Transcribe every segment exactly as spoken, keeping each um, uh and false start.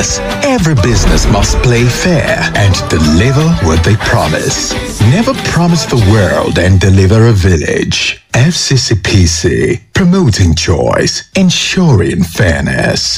business. Every business must play fair and deliver what they promise. Never promise the world and deliver a village. F C C P C, promoting choice, ensuring fairness.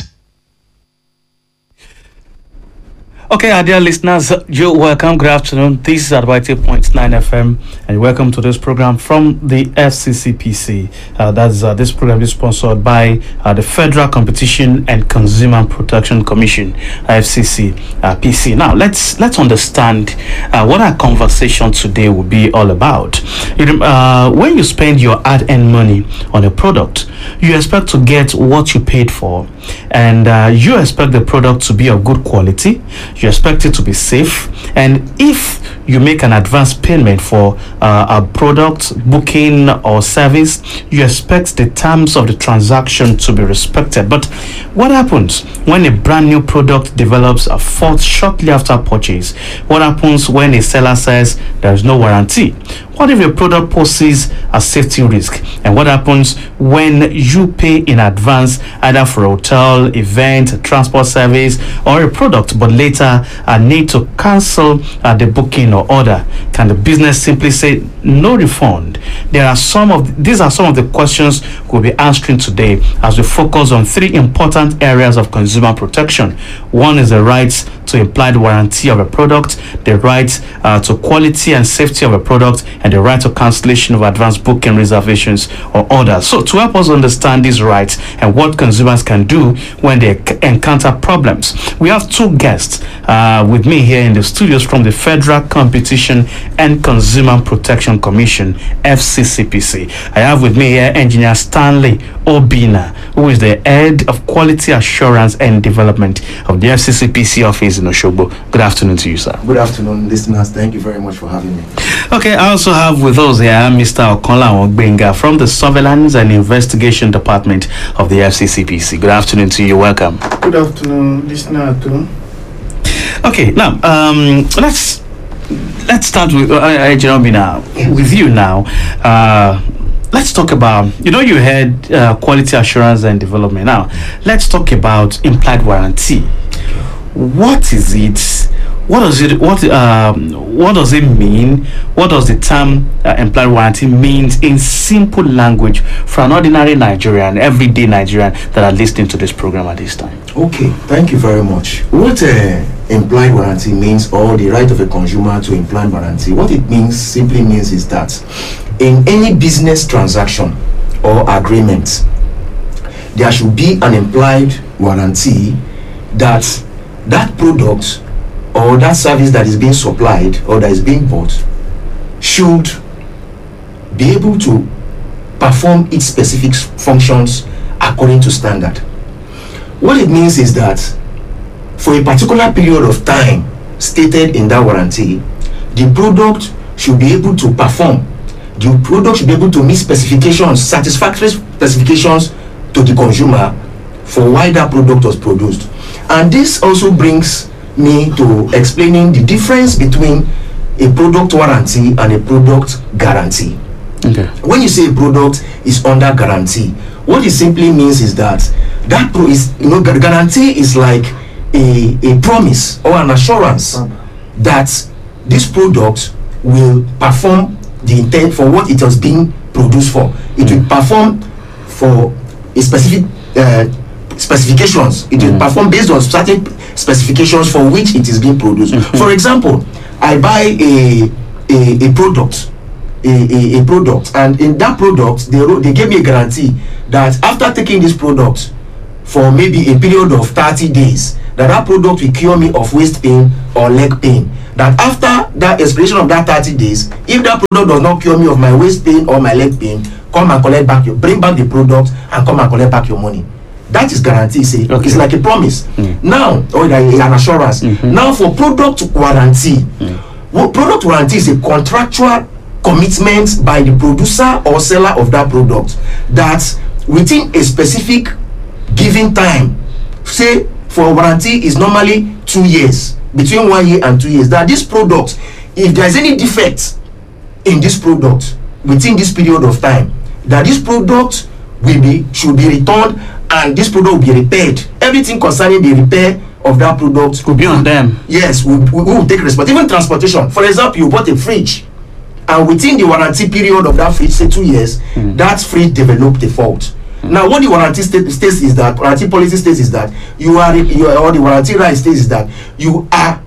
Okay, our dear listeners, you're welcome. Good afternoon. This is Adwaite point nine F M, and welcome to this program from the F C C P C. Uh, that's uh, this program is sponsored by uh, the Federal Competition and Consumer Protection Commission, F C C uh, P C. Now, let's let's understand uh, what our conversation today will be all about. You, uh, when you spend your hard-earned money on a product, you expect to get what you paid for, and uh, you expect the product to be of good quality. You expect it to be safe, and if you make an advance payment for uh, a product, booking, or service, you expect the terms of the transaction to be respected. But what happens when a brand new product develops a fault shortly after purchase? What happens when a seller says there is no warranty? What if a product poses a safety risk? And what happens when you pay in advance either for a hotel, event, transport service, or a product, but later uh, need to cancel uh, the booking or order? Can the business simply say no refund? There are some of these are some of the questions we'll be answering today as we focus on three important areas of consumer protection. One is the rights to implied warranty of a product, the right uh, to quality and safety of a product, and the right to cancellation of advance booking, reservations, or orders. So to help us understand these rights and what consumers can do when they c- encounter problems, we have two guests uh, with me here in the studios from the Federal Competition and Consumer Protection Commission, F C C P C. I have with me here Engineer Stanley Obina, who is the Head of Quality Assurance and Development of the F C C P C office in Oshogbo. Good afternoon to you, sir. Good afternoon, listeners. Thank you very much for having me. Okay, I also have with us here Mister Okonla Ogbenga from the Surveillance and Investigation Department of the F C C P C. Good afternoon to you. Welcome. Good afternoon, listener too. Okay, now um, let's let's start with uh, Jeremy now. With you now. Uh, Let's talk about, you know, you had uh, quality assurance and development. Now, let's talk about implied warranty. What is it? What does it? What um? What does it mean? What does the term uh, implied warranty means in simple language for an ordinary Nigerian, everyday Nigerian that are listening to this program at this time? Okay, thank you very much. What uh, implied warranty means, or the right of a consumer to implied warranty, what it means simply means is that in any business transaction or agreement, there should be an implied warranty that that product or that service that is being supplied or that is being bought should be able to perform its specific functions according to standard. What it means is that for a particular period of time stated in that warranty, the product should be able to perform. The product should be able to meet specifications, satisfactory specifications to the consumer for why that product was produced. And this also brings me to explaining the difference between a product warranty and a product guarantee. Okay. When you say a product is under guarantee, what it simply means is that that pro is, you know, guarantee is like a, a promise or an assurance that this product will perform the intent for what it was being produced for. It will perform for a specific uh, specifications. It will mm. perform based on certain specifications for which it is being produced. Mm-hmm. For example, I buy a a, a product, a, a, a product, and in that product, they wrote, they gave me a guarantee that after taking this product for maybe a period of thirty days, that that product will cure me of waist pain or leg pain. That after that expiration of that thirty days, if that product does not cure me of my waist pain or my leg pain, come and collect back your, bring back the product and come and collect back your money. That is guarantee. Say okay. It's like a promise. Mm. Now, or an assurance. Mm-hmm. Now, for product warranty, mm. what product warranty is a contractual commitment by the producer or seller of that product that within a specific given time, say for warranty is normally two years, between one year and two years, that this product, if there is any defect in this product within this period of time, that this product will be should be returned and this product will be repaired. Everything concerning the repair of that product Could be on them. Yes, we, we, we will take responsibility. Even transportation. For example, you bought a fridge, and within the warranty period of that fridge, say two years, mm. that fridge developed a fault. Mm. Now, what the warranty state, states is that warranty policy states is that you are, you are or the warranty right states is that you are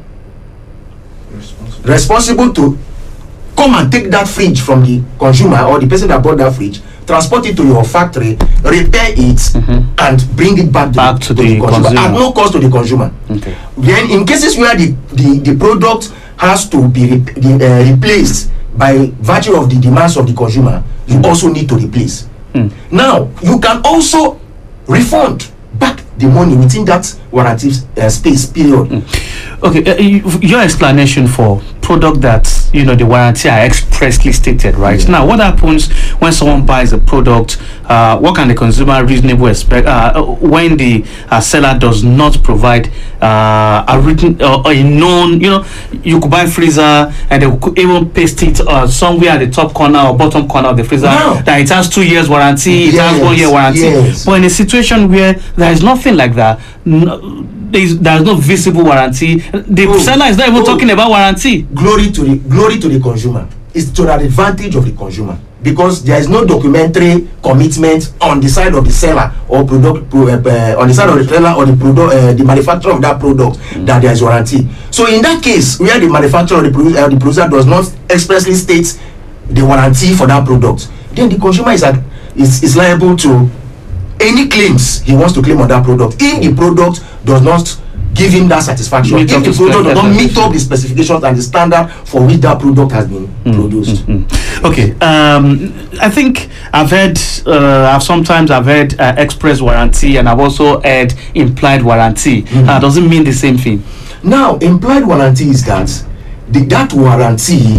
responsible, responsible to come and take that fridge from the consumer or the person that bought that fridge, transport it to your factory, repair it, mm-hmm. and bring it back, back to, to, the, the, to the consumer, consumer at no cost to the consumer. Okay. Then, in cases where the, the, the product has to be re- the, uh, replaced by virtue of the demands of the consumer, you mm. also need to replace. Mm. Now, you can also refund back the money within that warranty uh, space period. Mm. Okay, uh, you, your explanation for product that, you know, the warranty are expressly stated, right? Yeah. Now, what happens when someone buys a product? Uh, what can the consumer reasonably expect uh, when the uh, seller does not provide uh, a written or uh, a known, you know, you could buy freezer and they could even paste it uh, somewhere at the top corner or bottom corner of the freezer no. that it has two years warranty, yes. it has one year warranty. Yes. But in a situation where there is nothing like that, no, there's, there's no visible warranty, the oh, seller is not even oh. talking about warranty. Glory to the glory to the consumer. It's to the advantage of the consumer, because there is no documentary commitment on the side of the seller or product pro, uh, on the side of the seller or the product, uh, the manufacturer of that product mm. that there is warranty. So in that case, where the manufacturer or the, produ- uh, the producer does not expressly state the warranty for that product, then the consumer is, at, is is liable to any claims he wants to claim on that product if the product does not give him that satisfaction, meet if the product does not meet up the specifications and the standard for which that product has been mm, produced. Mm, mm. Okay, um, I think I've heard, uh, I've sometimes I've heard uh, express warranty, and I've also heard implied warranty. Mm-hmm. Uh, doesn't mean the same thing. Now, implied warranty is that the, that warranty,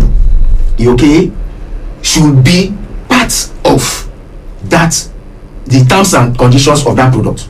okay, should be part of that, the terms and conditions of that product.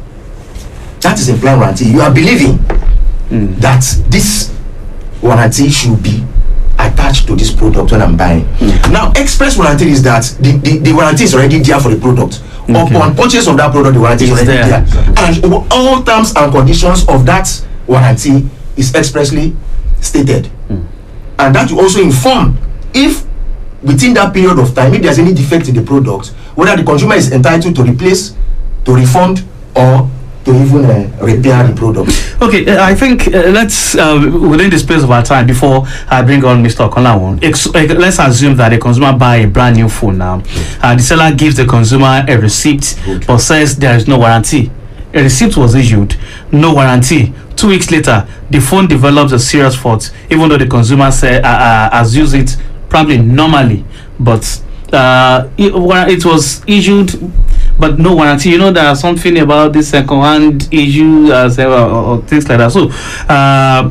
That is implied warranty. You are believing mm. that this warranty should be attached to this product when I'm buying. Mm. Now, express warranty is that the, the, the warranty is already there for the product. Okay. Upon purchase of that product, the warranty it's is already there. there. And all terms and conditions of that warranty is expressly stated. Mm. And that will also inform if within that period of time, if there's any defect in the product, whether the consumer is entitled to replace, to refund, or to even uh, repair the product. Okay, uh, I think uh, let's uh, within the space of our time before I bring on Mister Okonlawon, ex- uh, let's assume that the consumer buy a brand new phone now, and uh, the seller gives the consumer a receipt, okay. but says there is no warranty. A receipt was issued, no warranty. Two weeks later, the phone develops a serious fault, even though the consumer say, uh, uh, has used it probably normally, but uh, it, it was issued, but no warranty. You know, there's something about this second-hand issue uh, or, or things like that. So, uh,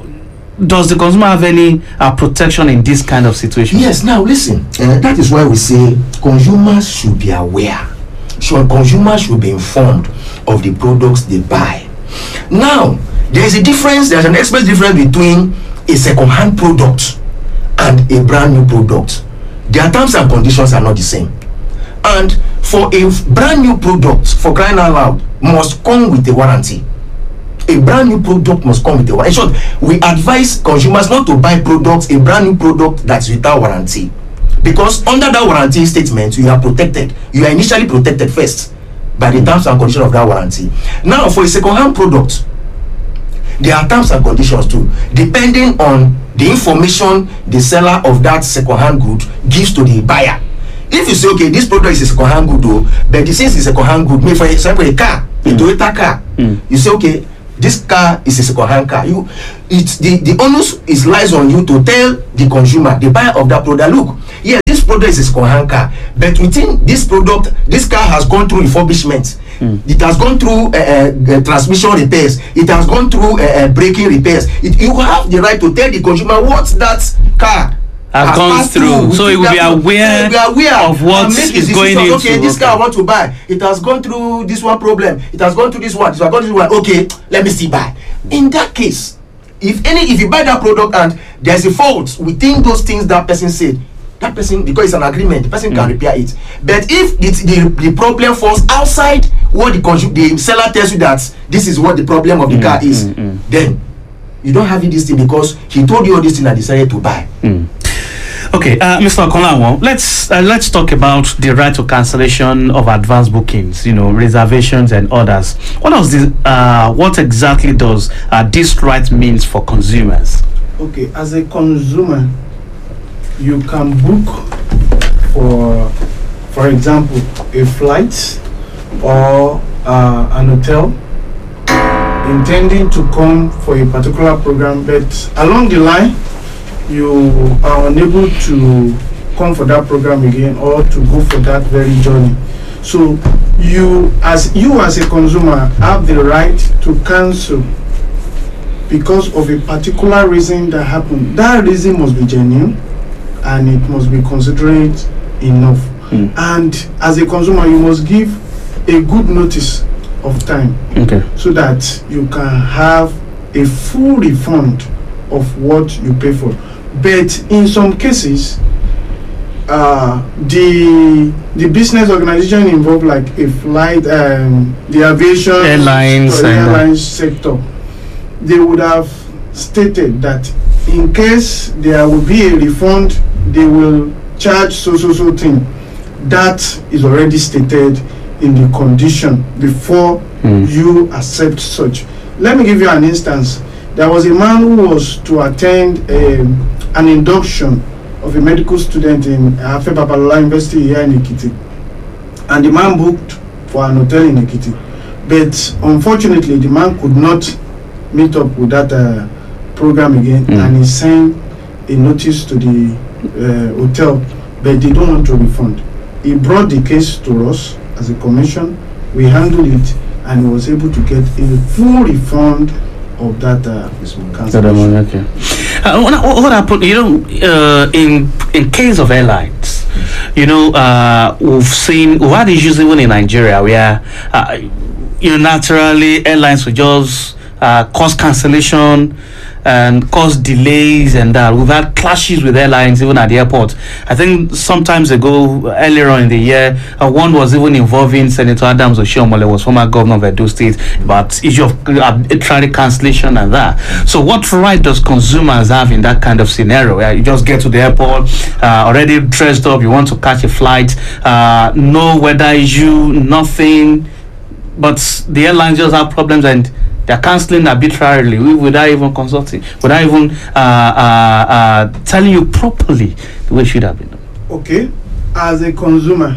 does the consumer have any uh, protection in this kind of situation? Yes. Now, listen. Uh, that is why we say consumers should be aware. So, consumers should be informed of the products they buy. Now, there is a difference. There's an express difference between a second-hand product and a brand new product. Their terms and conditions are not the same. And for a brand new product, for crying out loud, must come with a warranty. A brand new product must come with a warranty. In short, we advise consumers not to buy products, a brand new product that's without warranty. Because under that warranty statement, you are protected. You are initially protected first by the terms and conditions of that warranty. Now, for a second-hand product, there are terms and conditions too, depending on the information the seller of that second-hand good gives to the buyer. If you say, okay, this product is a second-hand good, though, but since it's a second-hand good, maybe for example, a car, a mm. Toyota car, mm. you say, okay, this car is a second-hand car. You, it's the the onus is lies on you to tell the consumer, the buyer of that product, look, yeah, this product is a second-hand car, but within this product, this car has gone through refurbishment. Mm. It has gone through uh, uh, transmission repairs. It has gone through uh, uh, braking repairs. It, you have the right to tell the consumer what that car has, has gone through, through. So it will be aware, be aware of what is going into. Okay, this okay. car I want to buy, it has gone through this one problem. It has gone through this one. It has gone through this one. Okay, let me see buy. In that case, if any, if you buy that product and there's a fault within those things that person said, that person, because it's an agreement, the person Mm. can repair it. But if it, the the problem falls outside what the consu- the seller tells you that this is what the problem of the Mm, car is, mm, mm. then you don't have it this thing because he told you all this thing and decided to buy. Mm. Okay, uh, Mister Okonlawo, let's uh, let's talk about the right to cancellation of advance bookings, you know, reservations and others. What does this? Uh, what exactly does uh, this right means for consumers? Okay, as a consumer, you can book for, for example, a flight or uh, an hotel intending to come for a particular program, but along the line, you are unable to come for that program again or to go for that very journey. So you as you as a consumer have the right to cancel because of a particular reason that happened. That reason must be genuine and it must be considerate enough. Mm. And as a consumer, you must give a good notice of time Okay. so that you can have a full refund of what you pay for. But in some cases, uh, the the business organization involved, like a flight, um, the aviation Airlines or and- airlines sector, they would have stated that in case there will be a refund, they will charge so so so thing. That is already stated in the condition before Mm. you accept such. Let me give you an instance. There was a man who was to attend um, an induction of a medical student in Afe Babalola University here in Ekiti, and the man booked for an hotel in Ekiti, but unfortunately the man could not meet up with that uh, program again, Mm. and he sent a notice to the uh, hotel, but they don't want to refund. He brought the case to us as a commission. We handled it, and he was able to get a full refund of that uh, cancellation. Okay. Uh, what, what happened? You know, uh, in in case of airlines, you know, uh, we've seen we've had issues even in Nigeria where, uh, you know, naturally airlines will just uh, cause cancellation and cause delays and that. We've had clashes with airlines even at the airport. I think sometimes ago, earlier on in the year, uh, one was even involving Senator Adams Oshiomhole, was former governor of Edo State, but issue of uh, arbitrary cancellation and that. So what right does consumers have in that kind of scenario where you just get to the airport, uh, already dressed up, you want to catch a flight, uh, no weather issue, nothing, but the airlines just have problems and they're cancelling arbitrarily without even consulting, without even uh, uh, uh, telling you properly the way it should have been done. Okay, as a consumer,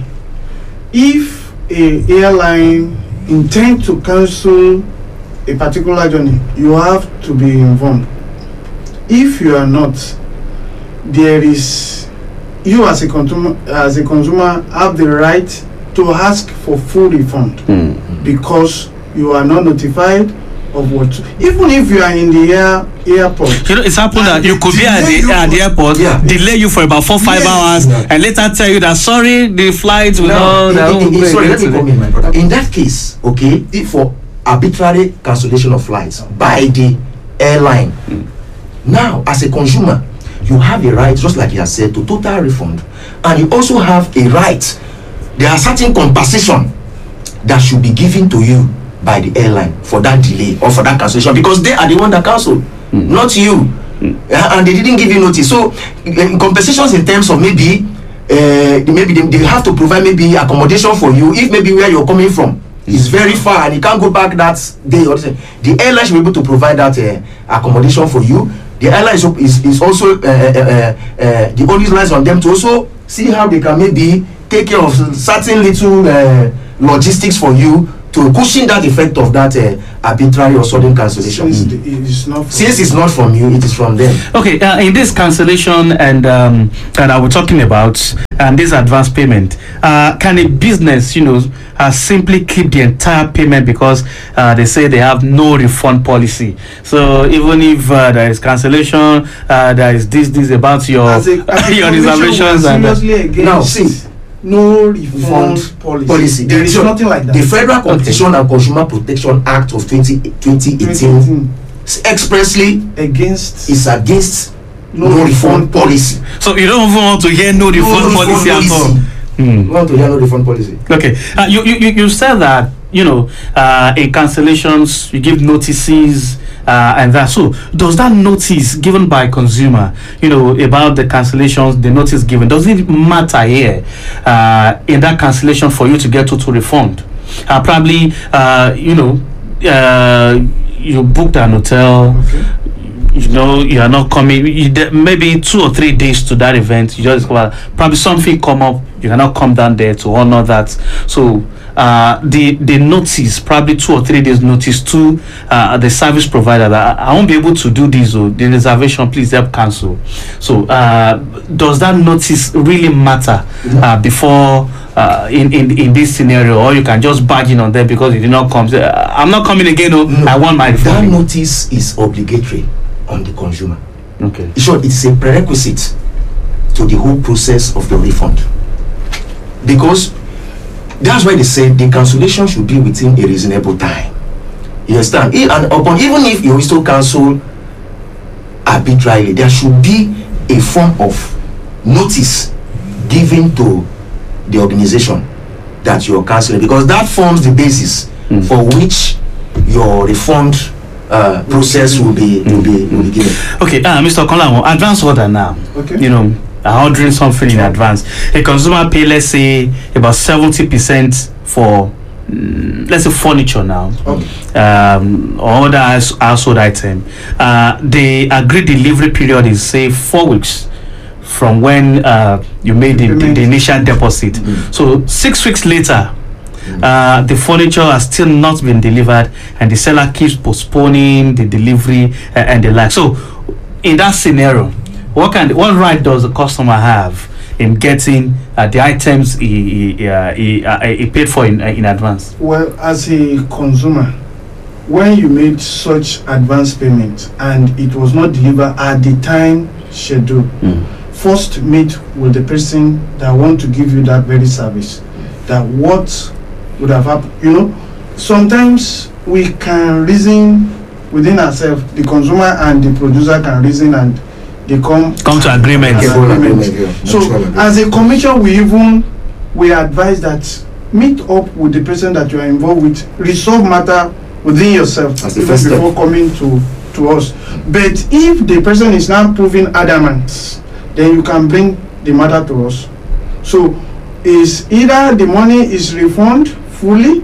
if a airline intend to cancel a particular journey, you have to be informed. If you are not, there is, you as a consumer as a consumer have the right to ask for full refund Mm. because you are not notified of what. Even if you are in the air airport, You know, it's happened that you could be at Delay the, you at the for- airport, yeah. delay you for about four, five Yes. hours, Yeah. and later tell you that sorry, the flights will Now, not. in- they in- won't in- go sorry, again let me today. come in, my brother. In that case, okay, if for arbitrary cancellation of flights by the airline, now as a consumer, you have a right, just like you have said, to total refund, and you also have a right. There are certain compensation that should be given to you by the airline for that delay or for that cancellation, because they are the one that cancelled, Mm. not you. Uh, and they didn't give you notice. So uh, compensations in terms of maybe uh, maybe they, they have to provide maybe accommodation for you if maybe where you're coming from is very far and you can't go back that day or something. The airline should be able to provide that uh, accommodation for you. The airline is, is, is also uh, uh, uh, uh, the only lies on them to also see how they can maybe take care of certain little uh, logistics for you to cushion that effect of that uh, arbitrary or sudden cancellation. since the- it is not. Since it's not from you, it is from them. Okay, uh, in this cancellation and um, that I was talking about, and this advance payment, uh, can a business, you know, uh, simply keep the entire payment because uh, they say they have no refund policy? So even if uh, there is cancellation, uh, there is this this about your As a- as a your commission, reservations we are and. Uh, seriously against Now, see, no refund refund policy. policy. There is The- nothing like that. The Federal Competition and Consumer Protection Act of twenty eighteen twenty eighteen expressly against is against no, no refund policy. So you don't even want to hear no refund no policy refund at all. policy. Hmm. You want to hear no refund policy. Okay, uh, you, you you you said that, you know, uh, in cancellations you give notices uh, and that. So does that notice given by consumer, you know, about the cancellations, the notice given, does it matter here uh, in that cancellation for you to get total refund? Uh, probably, uh, you know, uh, you booked an hotel. Okay. You know, you are not coming. You de- maybe two or three days to that event, you just discover probably something come up. You cannot come down there to honor that. So uh, the the notice, probably two or three days notice to uh, the service provider that I, I won't be able to do this. Or the reservation, please help cancel. So uh, does that notice really matter uh, before uh, in, in in this scenario, or you can just barge in on them because you did not come? Say, I'm not coming again. No, No, I want my that refund. notice is obligatory on the consumer. Okay. In short, it's a prerequisite to the whole process of the refund, because that's why they say the cancellation should be within a reasonable time. You understand? E- And upon, even if you still cancel arbitrarily, there should be a form of notice given to the organization that you're canceling, because that forms the basis Mm. for which your refund uh, process will be will be will be given. Okay, uh, Mister Okonlawon, advance order now. Okay. You know, uh, ordering something in advance. A consumer pay, let's say, about seventy percent for, mm, let's say, furniture now, Okay. um, or other house- household item. Uh, the agreed delivery period is, say, four weeks from when uh, you made the, the, the initial deposit. Mm. So six weeks later, uh, the furniture has still not been delivered, and the seller keeps postponing the delivery uh, and the like. So, in that scenario, what kind, what right does the customer have in getting uh, the items he he, uh, he, uh, he paid for in uh, in advance? Well, as a consumer, when you made such advance payment and it was not delivered at the time scheduled, Mm. first meet with the person that want to give you that very service. That what would have happened, you know, sometimes we can reason within ourselves, the consumer and the producer can reason and they come Come to agreement. as Yeah, full agreement. agreement, yeah. So Mutual agreement. as a commission, we even we advise that meet up with the person that you are involved with, resolve matter within yourself That's the even first step. before coming to to us. But if the person is now proving adamant, then you can bring the matter to us. So is either the money is refunded fully,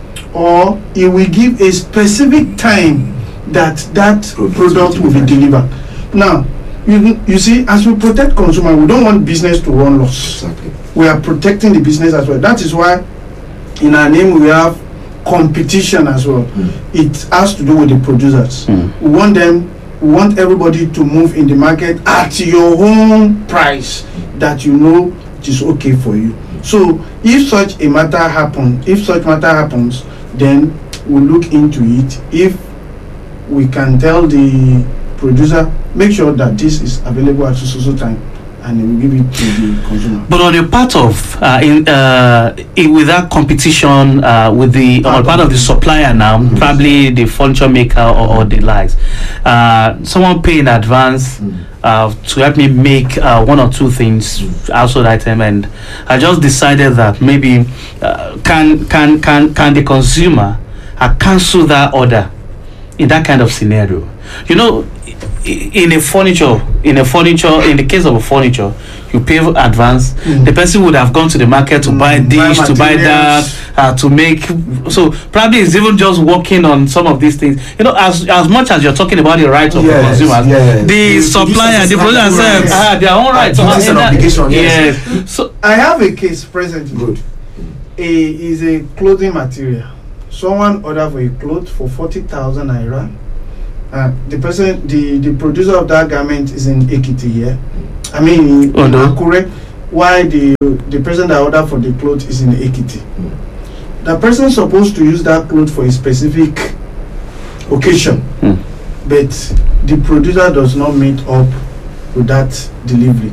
or it will give a specific time that that Product product will be delivered. Now, you you see, as we protect consumer, we don't want business to run loss. Exactly. We are protecting the business as well. That is why in our name we have competition as well. Mm. It has to do with the producers. Mm. We want them, we want everybody to move in the market at your own price that you know it is okay for you. So if such a matter happen, if such matter happens, then we'll look into it. If we can tell the producer, make sure that this is available at so so time, and we will give it to the consumer. But on the part of uh, in uh, in, with that competition uh, with the on part of the supplier now, Mm. probably the furniture maker or, or the likes, uh, someone pay in advance Mm. uh, to help me make uh, one or two things, household item, and I just decided that maybe uh, can can can can the consumer uh, cancel that order in that kind of scenario? You know, i- in a furniture, in a furniture, in the case of a furniture, you pay advance. Mm. The person would have gone to the market to Mm, buy buy this, to buy that, materials. uh, to make. So probably it's even just working on some of these things. You know, as as much as you're talking about the rights of Yes, the consumers, yes. the The supplier, the producers producer have themselves rights. have their own rights. Duties Uh, and that- obligation, yes. So I have a case presently. Good. A is a clothing material. Someone ordered for a cloth for forty thousand naira. Uh, the person, the, the producer of that garment is in Ekiti here. I mean, in Oh, no. Akure. Why the the person that ordered for the cloth is in Ekiti. Mm. The person supposed to use that cloth for a specific occasion, Mm. but the producer does not meet up with that delivery.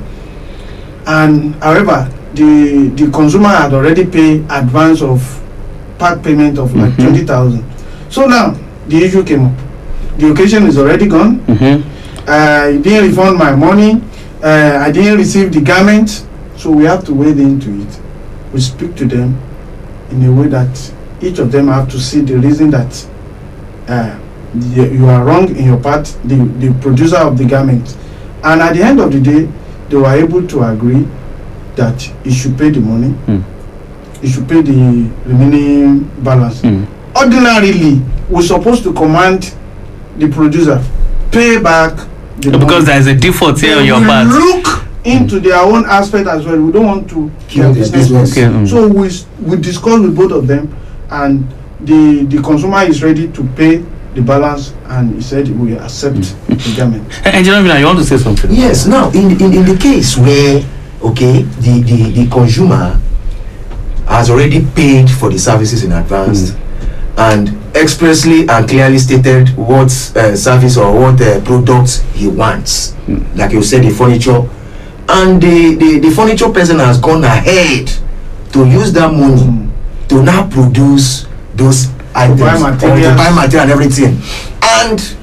And however, the the consumer had already paid advance of part payment of like Mhm. twenty thousand. So now the issue came up. The occasion is already gone. mhm. uh, you didn't refund my money, uh, I didn't receive the garment. So we have to wade into it. We speak to them in a way that each of them have to see the reason that uh, the, you are wrong in your part, the, the producer of the garment. And at the end of the day, they were able to agree that he should pay the money, mm. he should pay the remaining balance. Mm. Ordinarily, we're supposed to command the producer, pay back the because money. There is a default here on your part. Look into their own aspect as well. We don't want to kill their business. business. Okay. Mm. So we we discuss with both of them, and the the consumer is ready to pay the balance, and he said we accept mm. the garment. Engineer Miller, you want to say something? Yes. Now, in in, in the case where okay, the, the the consumer has already paid for the services in advance, mm. and expressly and clearly stated what uh, service or what uh, products he wants, mm. like you said, the furniture, and the, the the furniture person has gone ahead to use that money mm. to now produce those items, buy or to buy material and everything, and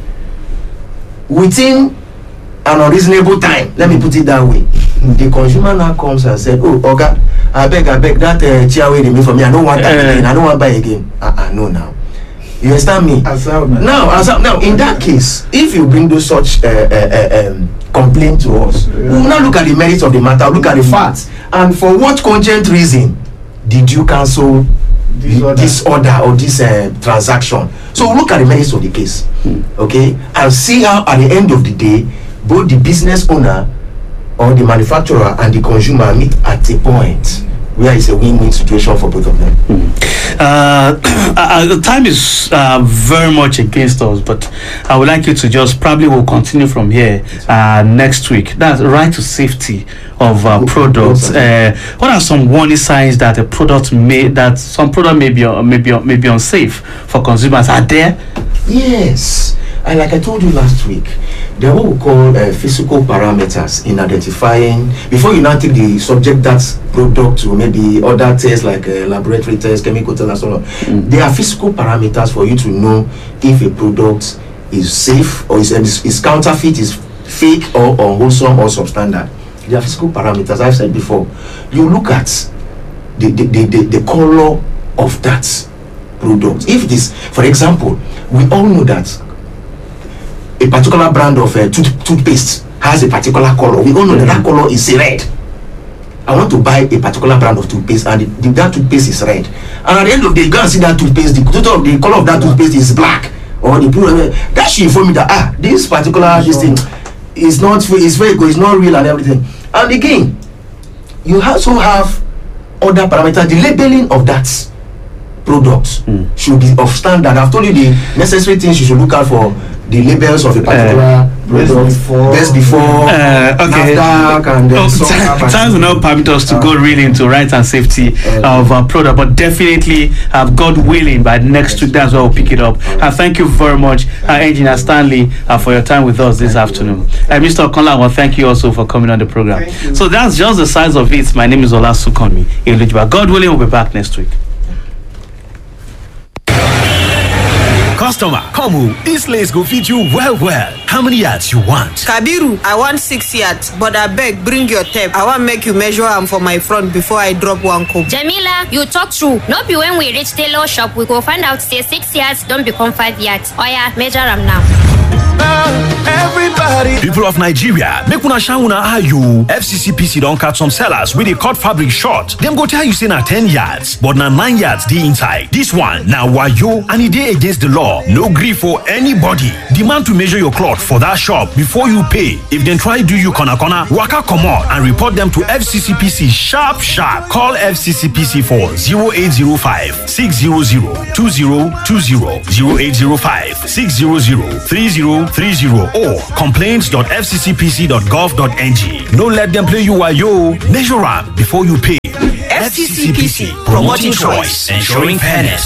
within an unreasonable time, let me put it that way, the consumer now comes and said, oh oga, I beg I beg that uh, chair wey dey make for me, I don't want that uh, again, I don't want buy again. uh, uh no now, you understand me? As now, now, as now in that case, if you bring those such uh, uh, um, complaint to us, yeah. we will now look at the merits of the matter, look at the facts, and for what cogent reason did you cancel this order, this order or this uh, transaction? So we'll look at the merits of the case, mm. okay, and see how at the end of the day both the business owner or the manufacturer and the consumer meet at a point where it's a win-win situation for both of them. Mm. Uh, uh, the time is uh, very much against us, but I would like you to just probably will continue from here uh, next week. That's right to safety of uh, products. Uh, what are some warning signs that a product may that some product may be uh, may be, uh, may be unsafe for consumers? Are there? Yes. And like I told you last week, there are what we call uh, physical parameters in identifying, before you now take the subject that product to maybe other tests like uh, laboratory tests, chemical tests and so on. Mm-hmm. There are physical parameters for you to know if a product is safe or is, is, is counterfeit, is fake or unwholesome or substandard. There are physical parameters, I've said before. You look at the, the, the, the, the color of that product. If it is, for example, we all know that a particular brand of uh, tooth, toothpaste has a particular color. We all know that that color is red. I want to buy a particular brand of toothpaste, and the, the, that toothpaste is red. And at the end of the day, you go and see that toothpaste, the, total, the color of that toothpaste is black. Or the that should inform me that ah, this particular this thing is not is very good, it's not real and everything. And again, you also have other parameters. The labeling of that product mm. should be of standard. I've told you the necessary things you should look out for. The labels of a particular uh, product, before, best before, uh, okay. and oh, t- time will not permit us to uh, go really into rights and safety uh, of our product, but definitely, uh, God willing, by next week, that's where we'll pick it up. Uh, uh, thank you very much, uh, Engineer Stanley, uh, for your time with us this thank afternoon. Uh, Mister Okonla, well, thank you also for coming on the program. So that's just the size of it. My name is Ola Sukonmi. God willing, we'll be back next week. Customer, come on, this lace go fit you well well. How many yards you want? Kabiru, I want six yards, but I beg, bring your tape. I want make you measure am for my front before I drop one cup. Jamila, you talk true. No be when we reach tailor shop, we go find out say six yards don't become five yards. Oh yeah, measure am now. Everybody. People of Nigeria, make una shine una eye you. F C C P C don't catch some sellers with a cut fabric short. Them go tell you say na ten yards, but na nine yards dey inside. This one now wayo and it dey against the law. No grief for anybody. Demand to measure your cloth for that shop before you pay. If they try do you corner corner, waka comot and report them to F C C P C sharp sharp. Call F C C P C for zero eight zero five, six zero zero, two zero two zero, zero eight zero five, six zero zero, three zero three zero or complaints dot f c c p c dot gov dot n g. No let them play you wayo. Measure am before you pay. F C C P C, promoting choice, ensuring fairness.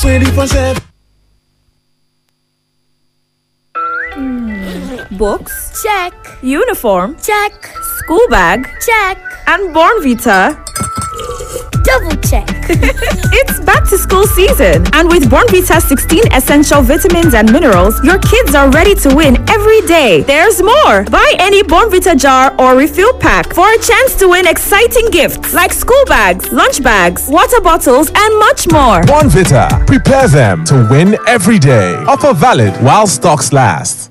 Books? Check. Uniform? Check. School bag? Check. And Born Vita? double check. It's back to school season, and with Bornvita sixteen essential vitamins and minerals, your kids are ready to win every day. There's more. Buy any Bornvita jar or refill pack for a chance to win exciting gifts like school bags, lunch bags, water bottles, and much more. Bornvita, prepare them to win every day. Offer valid while stocks last.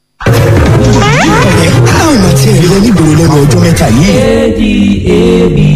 àwọn ọmọ tí ẹ rí lẹ́nu ìgboro lẹ́nu ọjọ́ mẹ́ta yìí.